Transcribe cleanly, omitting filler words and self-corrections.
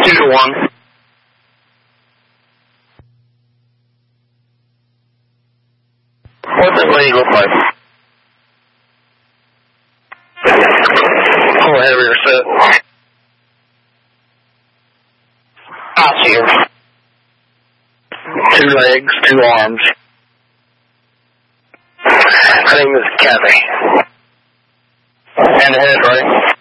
2 to 1. What's that leg look like? A little heavier set. I see her. 2 legs, 2 arms. Her name is Kathy. And the head, right?